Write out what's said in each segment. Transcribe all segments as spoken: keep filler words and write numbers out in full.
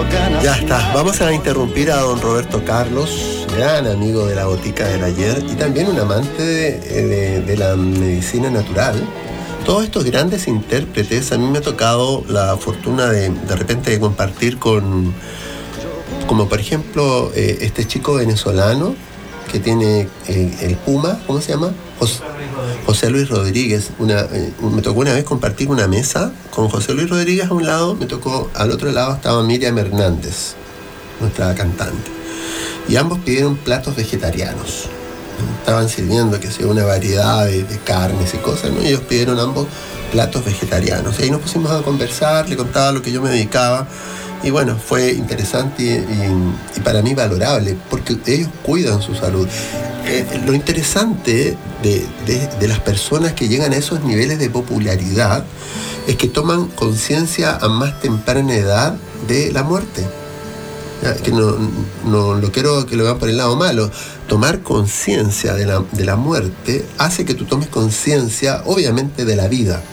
Ya está, vamos a interrumpir a don Roberto Carlos, gran amigo de la Botica del Ayer y también un amante de, de, de la medicina natural. Todos estos grandes intérpretes, a mí me ha tocado la fortuna de de repente de compartir con, como por ejemplo, eh, este chico venezolano que tiene eh, el Puma, ¿cómo se llama? José, José Luis Rodríguez. Una, eh, me tocó una vez compartir una mesa con José Luis Rodríguez a un lado, me tocó al otro lado estaba Miriam Hernández, nuestra cantante. Y ambos pidieron platos vegetarianos. Estaban sirviendo, que sea una variedad de, de carnes y cosas, ¿no? Y ellos pidieron ambos platos vegetarianos. Y ahí nos pusimos a conversar, le contaba lo que yo me dedicaba. Y bueno, fue interesante y, y, y para mí valorable, porque ellos cuidan su salud. Eh, lo interesante de, de, de las personas que llegan a esos niveles de popularidad es que toman conciencia a más temprana edad de la muerte. Ya, que no, no lo quiero que lo vean por el lado malo. Tomar conciencia de la, de la muerte hace que tú tomes conciencia, obviamente, de la vida.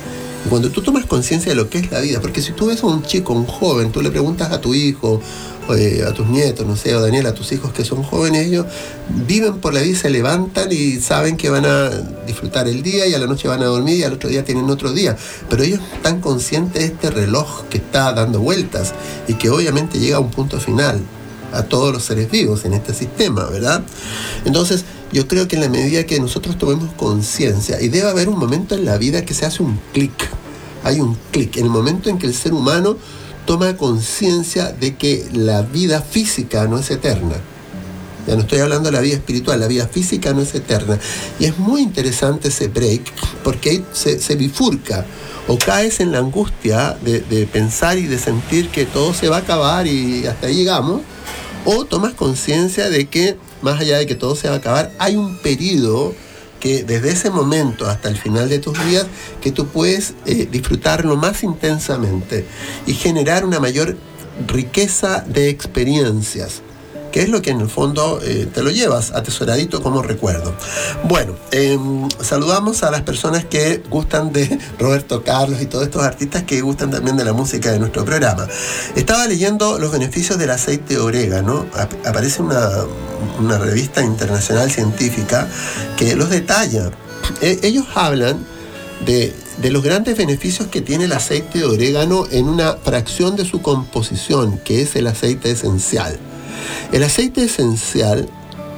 Y cuando tú tomas conciencia de lo que es la vida, porque si tú ves a un chico, un joven, tú le preguntas a tu hijo, eh, a tus nietos, no sé, o Daniel, a tus hijos que son jóvenes, ellos viven por la vida, se levantan y saben que van a disfrutar el día y a la noche van a dormir y al otro día tienen otro día. Pero ellos están conscientes de este reloj que está dando vueltas y que obviamente llega a un punto final a todos los seres vivos en este sistema, ¿verdad? Entonces, yo creo que en la medida que nosotros tomemos conciencia, y debe haber un momento en la vida que se hace un clic, hay un clic, en el momento en que el ser humano toma conciencia de que la vida física no es eterna. Ya no estoy hablando de la vida espiritual, la vida física no es eterna. Y es muy interesante ese break, porque ahí se, se bifurca. O caes en la angustia de, de pensar y de sentir que todo se va a acabar y hasta ahí llegamos, o tomas conciencia de que, más allá de que todo se va a acabar, hay un periodo que desde ese momento hasta el final de tus días que tú puedes eh, disfrutarlo más intensamente y generar una mayor riqueza de experiencias, que es lo que en el fondo eh, te lo llevas atesoradito como recuerdo. Bueno, eh, saludamos a las personas que gustan de Roberto Carlos y todos estos artistas que gustan también de la música de nuestro programa. Estaba leyendo los beneficios del aceite de orégano. Ap- aparece una, una revista internacional científica que los detalla. Eh, ellos hablan de, de los grandes beneficios que tiene el aceite de orégano en una fracción de su composición, que es el aceite esencial. El aceite esencial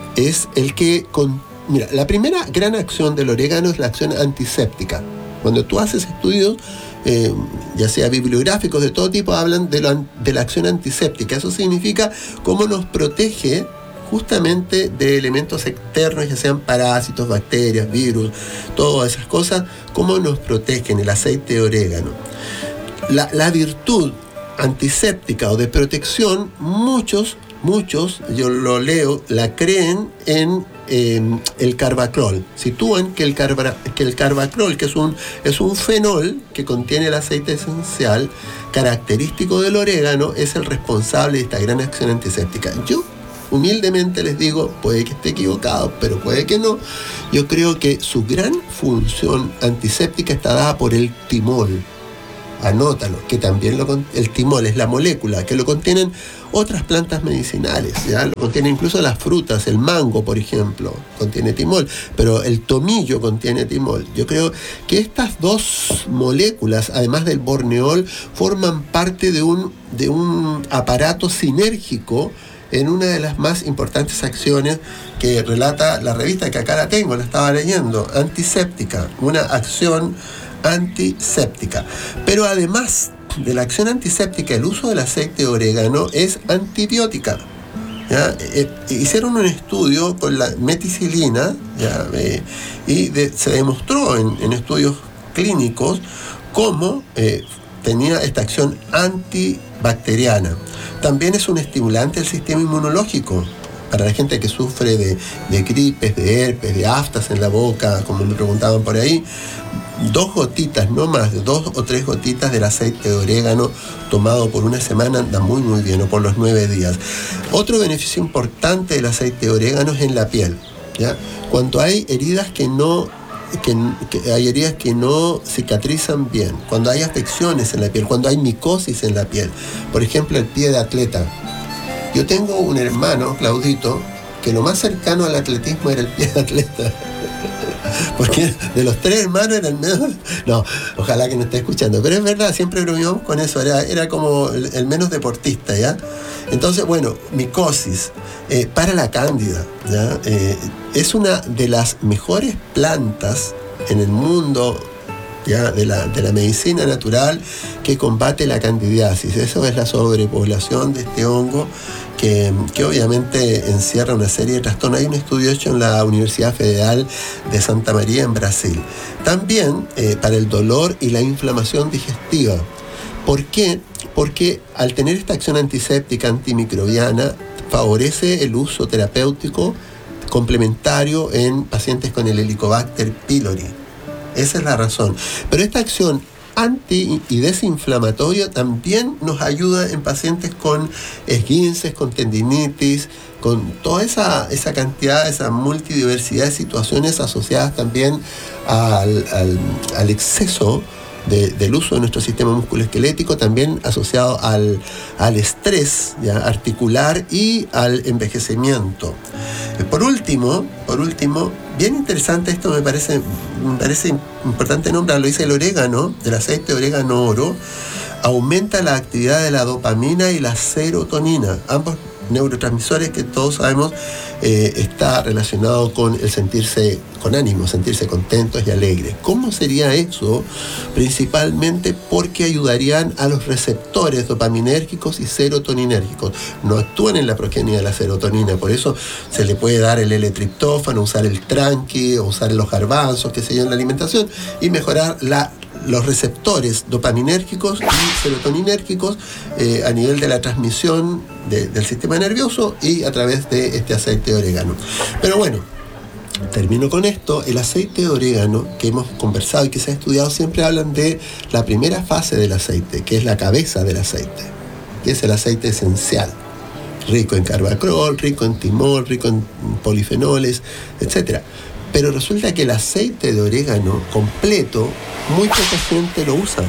es el que... Con, mira, la primera gran acción del orégano es la acción antiséptica. Cuando tú haces estudios, eh, ya sea bibliográficos de todo tipo, hablan de, lo, de la acción antiséptica. Eso significa cómo nos protege justamente de elementos externos, ya sean parásitos, bacterias, virus, todas esas cosas, cómo nos protegen el aceite de orégano. La, la virtud antiséptica o de protección, muchos Muchos, yo lo leo, la creen en eh, el carbacrol. Sitúan que el, carba, que el carbacrol, que es un, es un fenol que contiene el aceite esencial, característico del orégano, es el responsable de esta gran acción antiséptica. Yo, humildemente les digo, puede que esté equivocado, pero puede que no. Yo creo que su gran función antiséptica está dada por el timol. Anótalo, que también lo, el timol es la molécula que lo contienen otras plantas medicinales, ¿ya? Lo contiene incluso las frutas, el mango, por ejemplo, contiene timol, pero el tomillo contiene timol. Yo creo que estas dos moléculas, además del borneol, forman parte de un, de un aparato sinérgico en una de las más importantes acciones que relata la revista, que acá la tengo, la estaba leyendo, antiséptica, una acción antiséptica. Pero además de la acción antiséptica, el uso del aceite de orégano es antibiótica. ¿Ya? Eh, hicieron un estudio con la meticilina, ¿ya? Eh, y de, se demostró en, en estudios clínicos cómo eh, tenía esta acción antibacteriana. También es un estimulante del sistema inmunológico. Para la gente que sufre de, de gripes, de herpes, de aftas en la boca, como me preguntaban por ahí, dos gotitas, no más, de dos o tres gotitas del aceite de orégano tomado por una semana anda muy muy bien, o por los nueve días. Otro beneficio importante del aceite de orégano es en la piel, ¿ya? Cuando hay heridas que no que, que hay heridas que no cicatrizan bien, cuando hay afecciones en la piel, cuando hay micosis en la piel. Por ejemplo, el pie de atleta. Yo tengo un hermano, Claudito, que lo más cercano al atletismo era el pie de atleta. Porque de los tres hermanos era el menos. No, ojalá que no esté escuchando. Pero es verdad, siempre bromeamos con eso. Era, era como el, el menos deportista, ¿ya? Entonces, bueno, micosis, eh, para la cándida, ¿ya? Eh, es una de las mejores plantas en el mundo, ¿ya? De la, de la medicina natural que combate la candidiasis. Eso es la sobrepoblación de este hongo que, que obviamente encierra una serie de trastornos. Hay un estudio hecho en la Universidad Federal de Santa María en Brasil. También eh, para el dolor y la inflamación digestiva. ¿Por qué? Porque al tener esta acción antiséptica, antimicrobiana, favorece el uso terapéutico complementario en pacientes con el Helicobacter pylori. Esa es la razón. Pero esta acción anti y desinflamatoria también nos ayuda en pacientes con esguinces, con tendinitis, con toda esa, esa cantidad, esa multidiversidad de situaciones asociadas también al, al, al exceso De, del uso de nuestro sistema musculoesquelético, también asociado al, al estrés, ¿ya? Articular y al envejecimiento. Por último, por último, bien interesante esto, me parece, me parece importante nombrarlo, dice el orégano, el aceite de orégano oro, aumenta la actividad de la dopamina y la serotonina, ambos neurotransmisores que todos sabemos eh, está relacionado con el sentirse con ánimo, sentirse contentos y alegres. ¿Cómo sería eso? Principalmente porque ayudarían a los receptores dopaminérgicos y serotoninérgicos. No actúan en la progenie de la serotonina, por eso se le puede dar el L-triptófano, usar el tranqui, o usar los garbanzos, qué sé yo, en la alimentación, y mejorar la los receptores dopaminérgicos y serotoninérgicos eh, a nivel de la transmisión de, del sistema nervioso y a través de este aceite de orégano. Pero bueno, termino con esto. El aceite de orégano que hemos conversado y que se ha estudiado siempre hablan de la primera fase del aceite, que es la cabeza del aceite, que es el aceite esencial, rico en carbacriol, rico en timol, rico en polifenoles, etcétera. Pero resulta que el aceite de orégano completo, muy poca gente lo usa,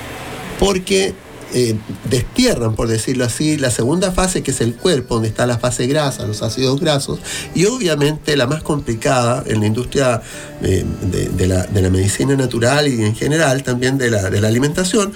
porque eh, destierran, por decirlo así, la segunda fase, que es el cuerpo, donde está la fase grasa, los ácidos grasos, y obviamente la más complicada en la industria eh, de, de, la, de la medicina natural y en general también de la, de la alimentación,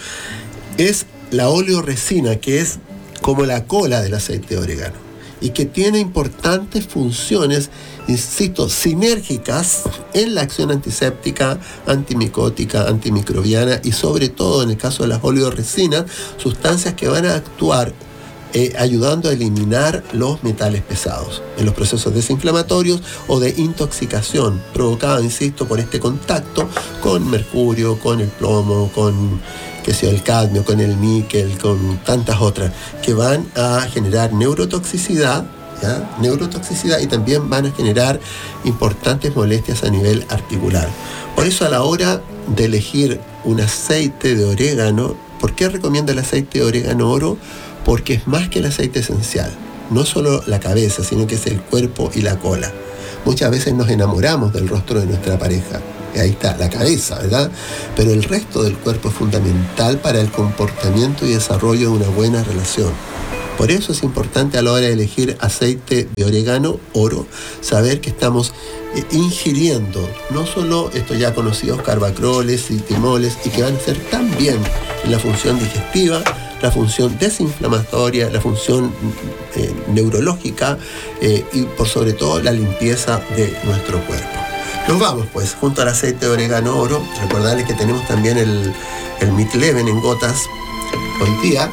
es la oleoresina, que es como la cola del aceite de orégano, y que tiene importantes funciones, insisto, sinérgicas en la acción antiséptica, antimicótica, antimicrobiana y sobre todo en el caso de las oleoresinas, sustancias que van a actuar eh, ayudando a eliminar los metales pesados en los procesos desinflamatorios o de intoxicación provocada, insisto, por este contacto con mercurio, con el plomo, con que sea el cadmio, con el níquel, con tantas otras que van a generar neurotoxicidad, ¿ya? neurotoxicidad y también van a generar importantes molestias a nivel articular. Por eso a la hora de elegir un aceite de orégano, ¿por qué recomiendo el aceite de orégano oro? Porque es más que el aceite esencial, no solo la cabeza, sino que es el cuerpo y la cola. Muchas veces nos enamoramos del rostro de nuestra pareja, ahí está la cabeza, ¿verdad? Pero el resto del cuerpo es fundamental para el comportamiento y desarrollo de una buena relación. Por eso es importante a la hora de elegir aceite de orégano oro, saber que estamos eh, ingiriendo no solo estos ya conocidos carbacroles y timoles, y que van a hacer tan bien en la función digestiva, la función desinflamatoria, la función eh, neurológica eh, y por sobre todo la limpieza de nuestro cuerpo. Nos vamos pues, junto al aceite de orégano oro, recordarles que tenemos también el, el Mitleven en gotas hoy día.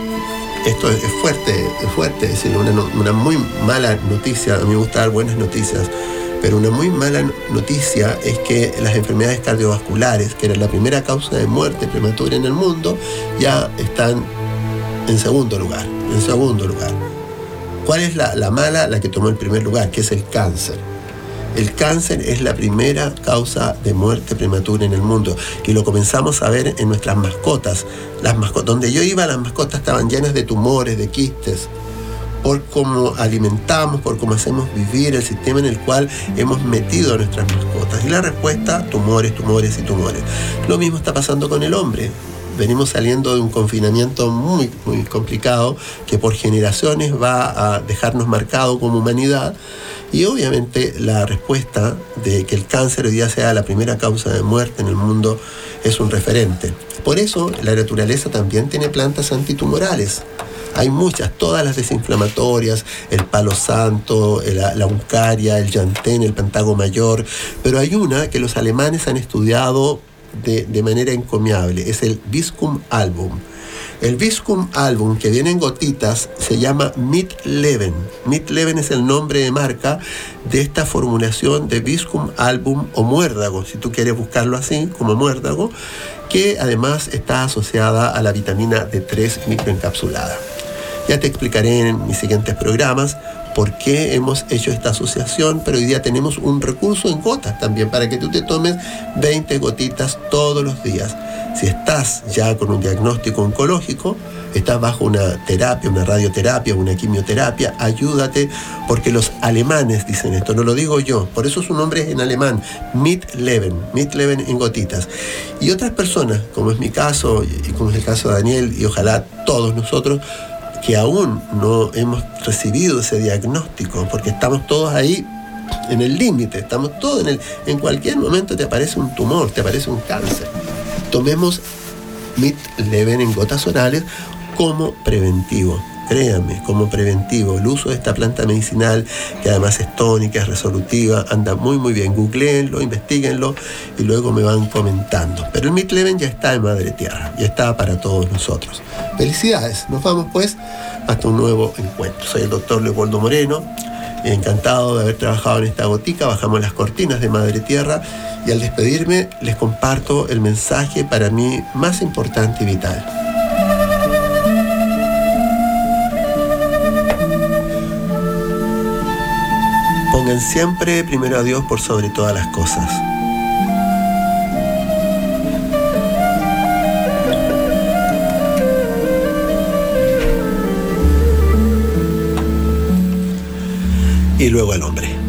Esto es fuerte, es fuerte, es decir, una, una muy mala noticia. A mí me gusta dar buenas noticias, pero una muy mala noticia es que las enfermedades cardiovasculares, que era la primera causa de muerte prematura en el mundo, ya están en segundo lugar, en segundo lugar. ¿Cuál es la, la mala? La que tomó el primer lugar, que es el cáncer. El cáncer es la primera causa de muerte prematura en el mundo y lo comenzamos a ver en nuestras mascotas. Las mascotas, donde yo iba, las mascotas estaban llenas de tumores, de quistes. por cómo alimentamos, por cómo hacemos vivir el sistema en el cual hemos metido a nuestras mascotas. Y la respuesta, tumores, tumores y tumores. Lo mismo está pasando con el hombre. Venimos saliendo de un confinamiento muy, muy complicado que por generaciones va a dejarnos marcado como humanidad, y obviamente la respuesta de que el cáncer hoy día sea la primera causa de muerte en el mundo es un referente. Por eso la naturaleza también tiene plantas antitumorales. Hay muchas, todas las desinflamatorias, el palo santo, la, la uncaria, el llantén, el pentágono mayor, pero hay una que los alemanes han estudiado De, de manera encomiable, es el Viscum album. El Viscum album, que viene en gotitas, se llama Mitleben. Mitleben es el nombre de marca de esta formulación de Viscum album o muérdago, si tú quieres buscarlo así, como muérdago, que además está asociada a la vitamina D tres microencapsulada. Ya te explicaré en mis siguientes programas por qué hemos hecho esta asociación, pero hoy día tenemos un recurso en gotas también para que tú te tomes veinte gotitas todos los días. Si estás ya con un diagnóstico oncológico, estás bajo una terapia, una radioterapia, una quimioterapia, ayúdate, porque los alemanes dicen esto, no lo digo yo, por eso su nombre es en alemán, Mitleben, Mitleben en gotitas. Y otras personas, como es mi caso, y como es el caso de Daniel, y ojalá todos nosotros, que aún no hemos recibido ese diagnóstico, porque estamos todos ahí en el límite, estamos todos en el, en cualquier momento te aparece un tumor, te aparece un cáncer. Tomemos Mitleben en gotas orales como preventivo, créanme, como preventivo. El uso de esta planta medicinal, que además es tónica, es resolutiva, anda muy muy bien. Googleenlo, investiguenlo y luego me van comentando. Pero el Mitleben ya está en Madre Tierra, ya está para todos nosotros. Felicidades, nos vamos pues hasta un nuevo encuentro. Soy el doctor Leopoldo Moreno, encantado de haber trabajado en esta gotica. Bajamos las cortinas de Madre Tierra y al despedirme les comparto el mensaje para mí más importante y vital. Pongan siempre primero a Dios por sobre todas las cosas. Y luego al hombre.